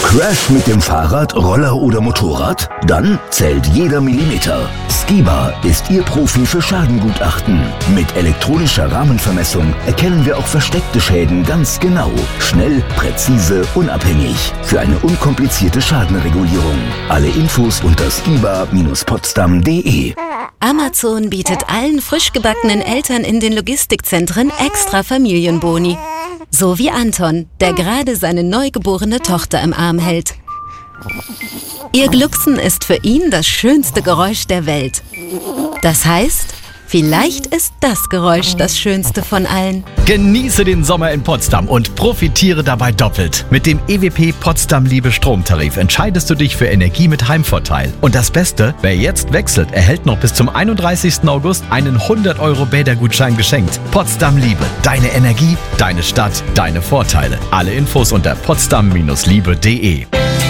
Crash mit dem Fahrrad, Roller oder Motorrad? Dann zählt jeder Millimeter. Skiba ist Ihr Profi für Schadengutachten. Mit elektronischer Rahmenvermessung erkennen wir auch versteckte Schäden ganz genau. Schnell, präzise, unabhängig. Für eine unkomplizierte Schadenregulierung. Alle Infos unter skiba-potsdam.de. Amazon bietet allen frisch gebackenen Eltern in den Logistikzentren extra Familienboni. So wie Anton, der gerade seine neugeborene Tochter im Arm hält. Ihr Glucksen ist für ihn das schönste Geräusch der Welt. Das heißt, vielleicht ist das Geräusch das schönste von allen. Genieße den Sommer in Potsdam und profitiere dabei doppelt. Mit dem EWP Potsdam Liebe Stromtarif entscheidest du dich für Energie mit Heimvorteil. Und das Beste, wer jetzt wechselt, erhält noch bis zum 31. August einen 100€ Bädergutschein geschenkt. Potsdam Liebe, deine Energie, deine Stadt, deine Vorteile. Alle Infos unter potsdam-liebe.de.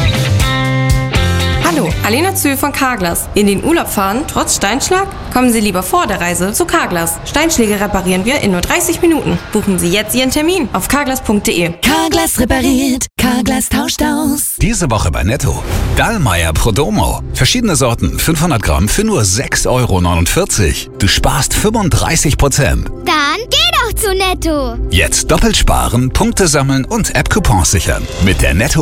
Hallo, Alena Zühl von Carglass. In den Urlaub fahren, trotz Steinschlag? Kommen Sie lieber vor der Reise zu Carglass. Steinschläge reparieren wir in nur 30 Minuten. Buchen Sie jetzt Ihren Termin auf carglass.de. Carglass repariert, Carglass tauscht aus. Diese Woche bei Netto. Dallmayr Prodomo. Verschiedene Sorten, 500 Gramm für nur 6,49 €. Du sparst 35%. Dann geh doch zu Netto. Jetzt doppelt sparen, Punkte sammeln und App-Coupons sichern. Mit der Netto